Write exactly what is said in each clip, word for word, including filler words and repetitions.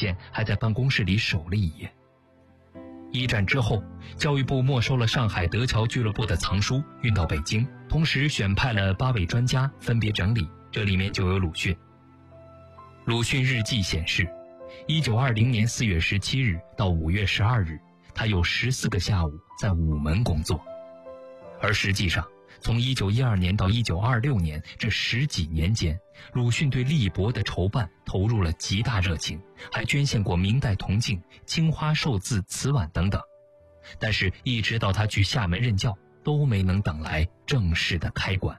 现还在办公室里守了一夜。一战之后，教育部没收了上海德侨俱乐部的藏书，运到北京，同时选派了八位专家分别整理，这里面就有鲁迅。鲁迅日记显示，一九二零年四月十七日到五月十二日，他有十四个下午在午门工作。而实际上，从一九一二年到一九二六年这十几年间，鲁迅对立博的筹办投入了极大热情，还捐献过明代铜镜、青花寿字瓷碗等等。但是一直到他去厦门任教，都没能等来正式的开馆。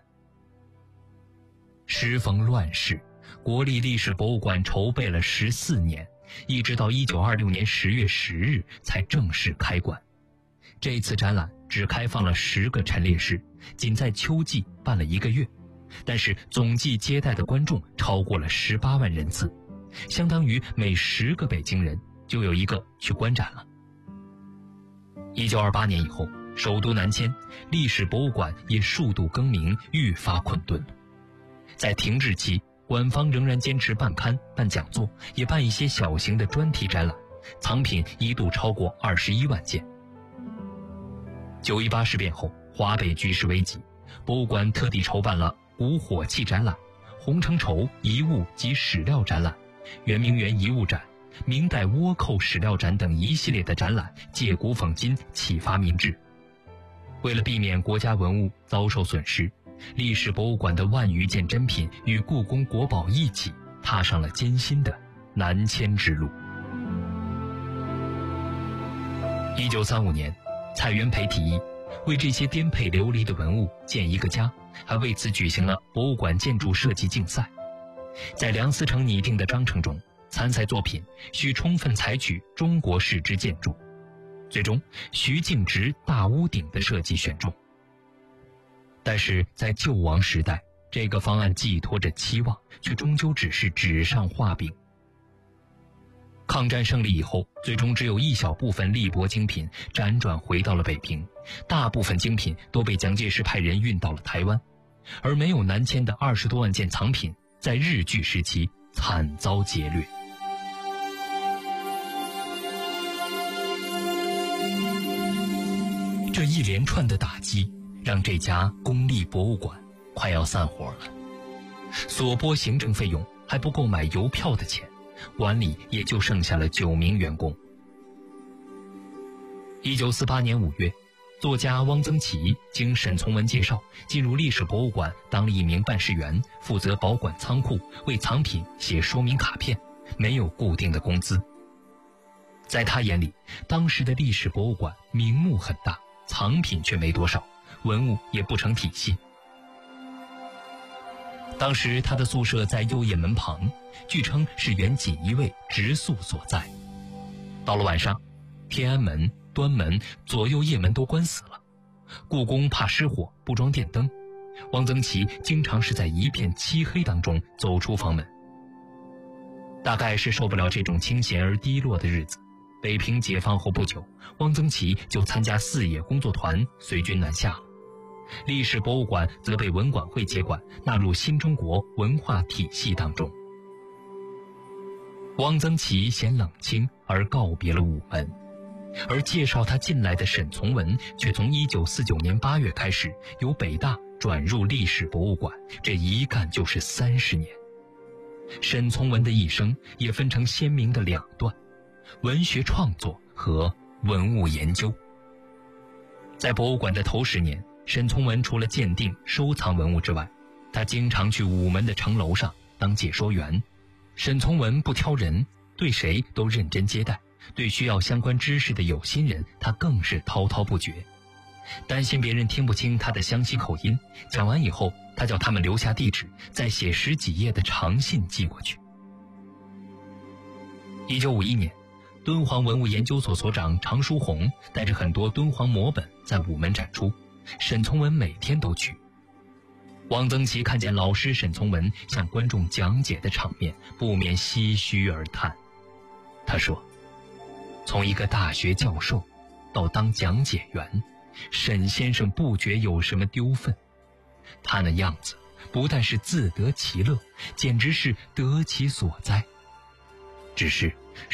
时逢乱世，国立历史博物馆筹备了十四年，一直到一九二六年十月十日才正式开馆。这次展览只开放了十个陈列室，仅在秋季办了一个月，但是总计接待的观众超过了十八万人次，相当于每十个北京人就有一个去观展了。一九二八年以后，首都南迁，历史博物馆也数度更名，愈发困顿了。在停滞期，馆方仍然坚持办刊、办讲座，也办一些小型的专题展览，藏品一度超过二十一万件。九一八事变后，华北局势危急，博物馆特地筹办了古火器展览、红城筹遗物及史料展览、圆明园遗物展、明代倭寇史料展等一系列的展览，借古讽今，启发民智。为了避免国家文物遭受损失，历史博物馆的万余件珍品与故宫国宝一起踏上了艰辛的南迁之路。一九三五年，蔡元培提议为这些颠沛流离的文物建一个家，还为此举行了博物馆建筑设计竞赛。在梁思成拟定的章程中，参赛作品需充分采取中国式之建筑，最终徐敬直大屋顶的设计选中。但是在救亡时代，这个方案寄托着期望，却终究只是纸上画饼。抗战胜利以后，最终只有一小部分立博精品辗转回到了北平，大部分精品都被蒋介石派人运到了台湾，而没有南迁的二十多万件藏品，在日据时期惨遭劫掠。这一连串的打击，让这家公立博物馆快要散伙了。所拨行政费用还不够买邮票的钱，馆里也就剩下了九名员工。一九四八年五月，作家汪曾祺经沈从文介绍，进入历史博物馆当了一名办事员，负责保管仓库，为藏品写说明卡片，没有固定的工资。在他眼里，当时的历史博物馆名目很大，藏品却没多少，文物也不成体系。当时他的宿舍在右掖门旁，据称是原锦衣卫直宿所在。到了晚上，天安门、端门、左右掖门都关死了，故宫怕失火，不装电灯，汪曾祺经常是在一片漆黑当中走出房门。大概是受不了这种清闲而低落的日子，北平解放后不久，汪曾祺就参加四野工作团随军南下了。历史博物馆则被文管会接管，纳入新中国文化体系当中。汪曾祺显冷清而告别了午门，而介绍他进来的沈从文却从一九四九年八月开始由北大转入历史博物馆，这一干就是三十年。沈从文的一生也分成鲜明的两段：文学创作和文物研究。在博物馆的头十年，沈从文除了鉴定收藏文物之外，他经常去午门的城楼上当解说员。沈从文不挑人，对谁都认真接待，对需要相关知识的有心人，他更是滔滔不绝。担心别人听不清他的湘西口音，讲完以后，他叫他们留下地址，再写十几页的长信寄过去。一九五一年，敦煌文物研究所所长常书鸿带着很多敦煌摹本在午门展出，沈从文每天都去。汪曾祺看见老师沈从文向观众讲解的场面，不免唏嘘而叹。他说，从一个大学教授到当讲解员，沈先生不觉有什么丢分。他那样子不但是自得其乐，简直是得其所哉。只是